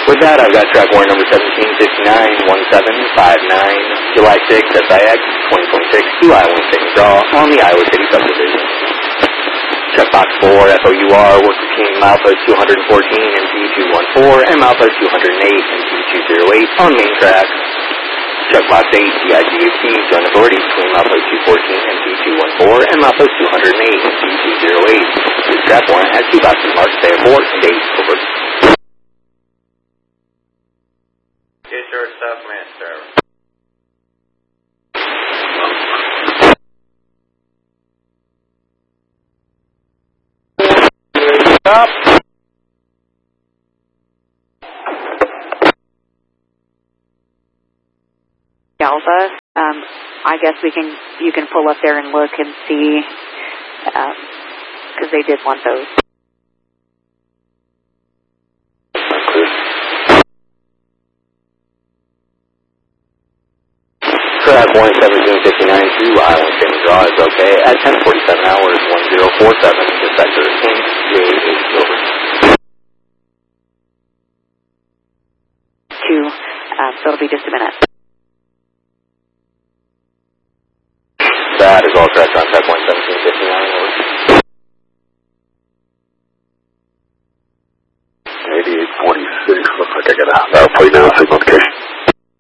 With that, I've got track warrant number 1759-1759, July 6th at SIAC 2026, 2 Iowa State Draw on the Iowa City subdivision. Checkbox 4, FOUR, work between milepost 214 and P214 and milepost 208 and P208 on main track. Checkbox 8, DIGHT, joint authority between milepost 214 and P214 and milepost 208 and P208. This track warrant has 2 boxes marked therefore and date over. Get your stuff, Master. Stop. Alpha, I guess you can pull up there and look and see, because they did want those. Track warrant 1759 to Iowa State Draw is okay at 10:47 hours 1047 to sector in J8 over. So it'll be just a minute. That is all correct on track warrant 1759 over. Maybe 846, looks like I got a plate now, signal